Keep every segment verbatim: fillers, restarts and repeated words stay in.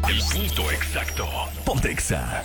El punto exacto. Pontexa.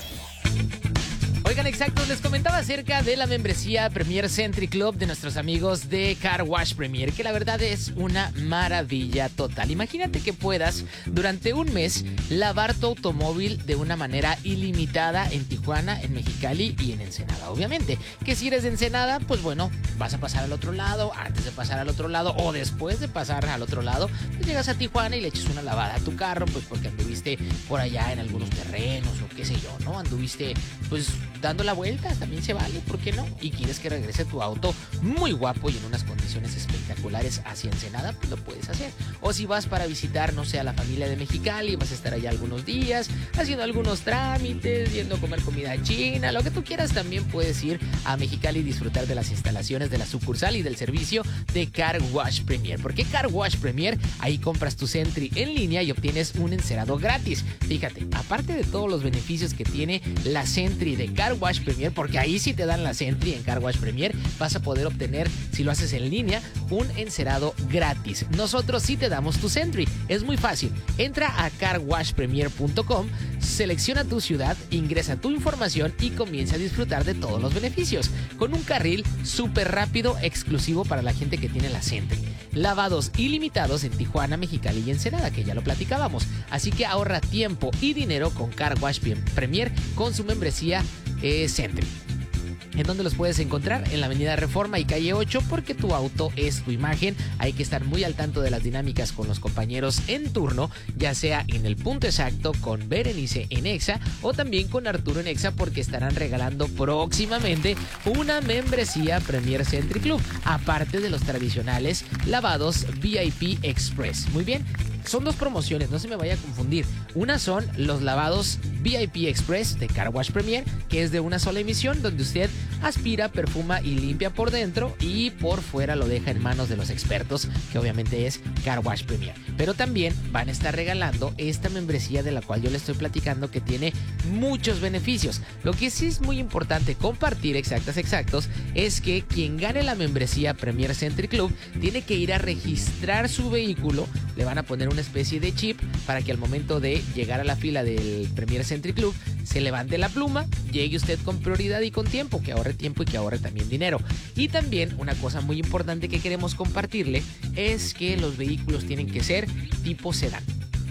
Oigan, exactos, les comentaba acerca de la membresía Premier Century Club de nuestros amigos de Car Wash Premier, que la verdad es una maravilla total. Imagínate que puedas durante un mes lavar tu automóvil de una manera ilimitada en Tijuana, en Mexicali y en Ensenada. Obviamente, que si eres de Ensenada, pues bueno, vas a pasar al otro lado, antes de pasar al otro lado o después de pasar al otro lado, pues llegas a Tijuana y le echas una lavada a tu carro, pues porque anduviste por allá en algunos terrenos o qué sé yo, ¿no? Anduviste, pues, dando la vuelta, también se vale, ¿por qué no? Y quieres que regrese tu auto muy guapo y en unas condiciones espectaculares hacia Ensenada, pues lo puedes hacer. O si vas para visitar, no sé, a la familia de Mexicali, vas a estar allá algunos días, haciendo algunos trámites, yendo a comer comida china, lo que tú quieras, también puedes ir a Mexicali y disfrutar de las instalaciones de la sucursal y del servicio de Car Wash Premier. ¿Por qué Car Wash Premier? Ahí compras tu Sentry en línea y obtienes un encerado gratis. Fíjate, aparte de todos los beneficios que tiene la Sentry de Car Wash Premier, porque ahí sí te dan la Sentry en Car Wash Premier, vas a poder obtener, si lo haces en línea, un encerado gratis. Nosotros sí te damos tu Sentry. Es muy fácil. Entra a car wash premier punto com, selecciona tu ciudad, ingresa tu información y comienza a disfrutar de todos los beneficios. Con un carril súper rápido, exclusivo para la gente que tiene la Sentry. Lavados ilimitados en Tijuana, Mexicali y Ensenada, que ya lo platicábamos. Así que ahorra tiempo y dinero con Car Wash Premier con su membresía eh, Sentry. ¿En dónde los puedes encontrar? En la avenida Reforma y calle ocho, porque tu auto es tu imagen. Hay que estar muy al tanto de las dinámicas con los compañeros en turno, ya sea en el punto exacto con Berenice en Exa o también con Arturo en Exa, porque estarán regalando próximamente una membresía Premier Century Club, aparte de los tradicionales lavados V I P Express. Muy bien. Son dos promociones, no se me vaya a confundir. Una son los lavados V I P Express de Car Wash Premier, que es de una sola emisión, donde usted aspira, perfuma y limpia por dentro y por fuera lo deja en manos de los expertos, que obviamente es Car Wash Premier. Pero también van a estar regalando esta membresía de la cual yo le estoy platicando, que tiene muchos beneficios. Lo que sí es muy importante compartir, exactas, exactos, es que quien gane la membresía Premier Century Club tiene que ir a registrar su vehículo. Le van a poner una especie de chip para que al momento de llegar a la fila del Premier Century Club se levante la pluma, llegue usted con prioridad y con tiempo, que ahorre tiempo y que ahorre también dinero. Y también una cosa muy importante que queremos compartirle es que los vehículos tienen que ser tipo sedán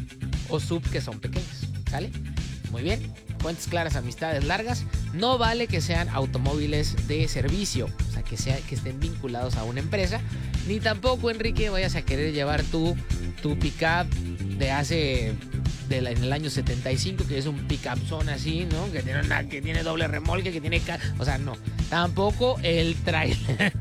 o sub, que son pequeños, ¿sale? Muy bien, cuentas claras, amistades largas. No vale que sean automóviles de servicio, o sea, que, sea, que estén vinculados a una empresa. Ni tampoco, Enrique, vayas a querer llevar tu, tu pick-up de hace... De la, en el año setenta y cinco, que es un pick-up zone así, ¿no? Que tiene, una, que tiene doble remolque, que tiene... O sea, no. Tampoco el tráiler.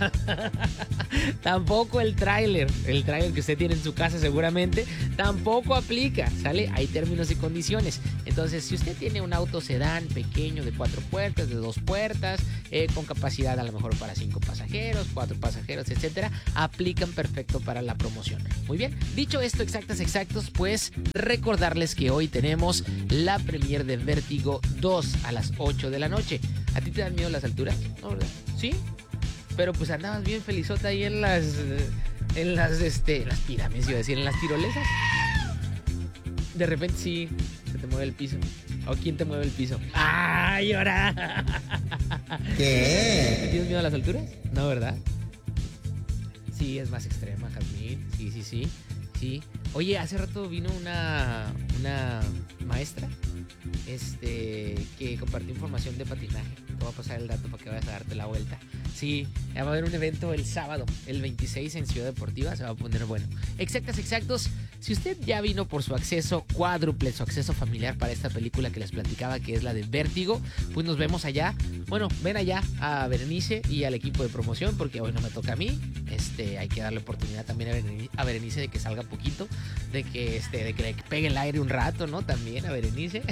Tampoco el tráiler. El tráiler que usted tiene en su casa seguramente. Tampoco aplica, ¿sale? Hay términos y condiciones. Entonces, si usted tiene un auto sedán pequeño de cuatro puertas, de dos puertas, eh, con capacidad a lo mejor para cinco pasajeros, cuatro pasajeros, etcétera, aplican perfecto para la promoción. Muy bien. Dicho esto, exactas, exactos, pues recordar darles que hoy tenemos la premier de Vértigo dos a las ocho de la noche. ¿A ti te dan miedo las alturas? ¿No, verdad? ¿Sí? Pero pues andabas bien felizota ahí en las en las este en las pirámides, iba a decir, en las tirolesas. De repente sí se te mueve el piso. ¿O quién te mueve el piso? ¡Ay, ahora! ¿Qué? ¿Tienes miedo a las alturas? No, ¿verdad? Sí, es más extrema, Jazmín. Sí, sí, sí. Sí. Oye, hace rato vino una, una maestra este, que compartió información de patinaje. Te voy a pasar el dato para que vayas a darte la vuelta. Sí, va a haber un evento el sábado, el veintiséis en Ciudad Deportiva, se va a poner bueno. Exactas, exactos, si usted ya vino por su acceso cuádruple, su acceso familiar para esta película que les platicaba, que es la de Vértigo, pues nos vemos allá. Bueno, ven allá a Berenice y al equipo de promoción, porque hoy no me toca a mí. Este, hay que darle oportunidad también a Berenice, a Berenice de que salga poquito, de que, este, de que le pegue el aire un rato, ¿no? También a Berenice.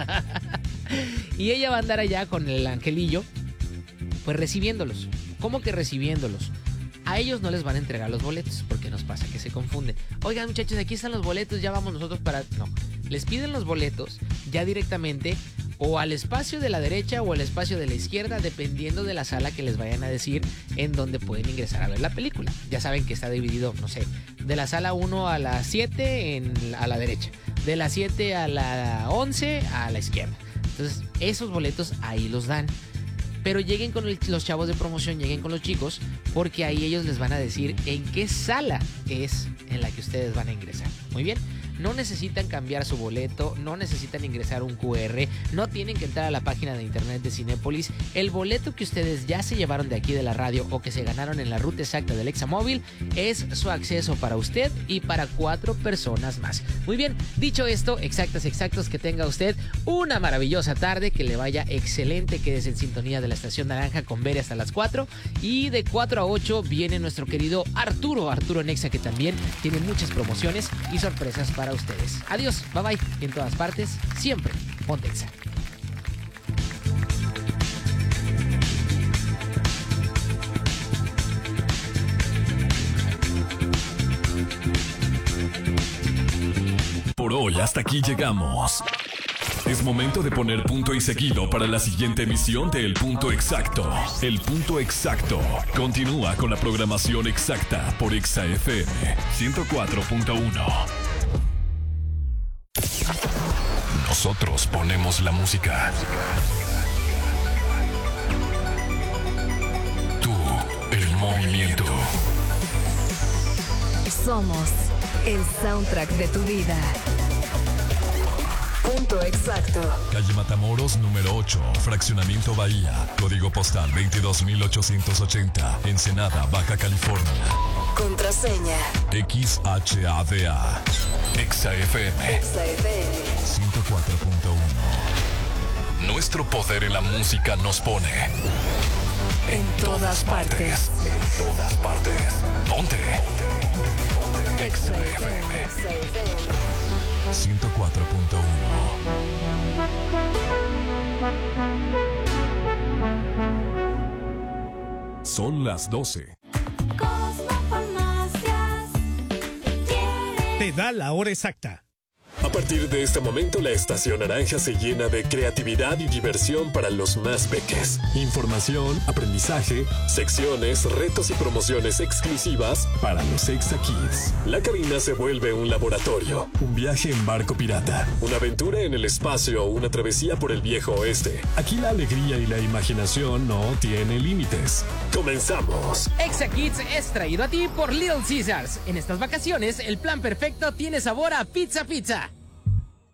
Y ella va a andar allá con el angelillo, pues recibiéndolos. ¿Cómo que recibiéndolos? A ellos no les van a entregar los boletos, porque nos pasa que se confunden. Oigan, muchachos, aquí están los boletos, ya vamos nosotros para... No, les piden los boletos ya directamente o al espacio de la derecha o al espacio de la izquierda, dependiendo de la sala que les vayan a decir en donde pueden ingresar a ver la película. Ya saben que está dividido, no sé, de la sala uno a la siete en, a la derecha, de las siete a la once a la izquierda. Entonces, esos boletos ahí los dan. Pero lleguen con el, los chavos de promoción, lleguen con los chicos, porque ahí ellos les van a decir en qué sala es en la que ustedes van a ingresar. Muy bien. No necesitan cambiar su boleto, no necesitan ingresar un cu erre, no tienen que entrar a la página de internet de Cinépolis. El boleto que ustedes ya se llevaron de aquí de la radio o que se ganaron en la ruta exacta del Examóvil es su acceso para usted y para cuatro personas más. Muy bien, dicho esto, exactas, exactos, que tenga usted una maravillosa tarde, que le vaya excelente, quédese en sintonía de la Estación Naranja con Bere hasta las cuatro. Y de cuatro a ocho viene nuestro querido Arturo, Arturo Nexa, que también tiene muchas promociones y sorpresas para ustedes. Adiós, bye bye, y en todas partes, siempre, ponte Exa. Por hoy hasta aquí llegamos. Es momento de poner punto y seguido para la siguiente emisión de El Punto Exacto. El Punto Exacto continúa con la programación exacta por Exa F M ciento cuatro punto uno. Nosotros ponemos la música. Tú, el movimiento. Somos el soundtrack de tu vida. Punto Exacto. Calle Matamoros, número ocho, Fraccionamiento Bahía. Código postal veintidós mil ochocientos ochenta, Ensenada, Baja California. Contraseña X H A D A. Exa F M Exa F M ciento cuatro punto uno. Nuestro poder en la música nos pone en todas partes. En todas partes. Ponte. Exa F M ciento cuatro punto uno. Son las doce. Te da la hora exacta. A partir de este momento, la Estación Naranja se llena de creatividad y diversión para los más peques. Información, aprendizaje, secciones, retos y promociones exclusivas para los Exa Kids. La cabina se vuelve un laboratorio, un viaje en barco pirata, una aventura en el espacio o una travesía por el viejo oeste. Aquí la alegría y la imaginación no tienen límites. ¡Comenzamos! Exa Kids es traído a ti por Little Caesars. En estas vacaciones, el plan perfecto tiene sabor a pizza pizza.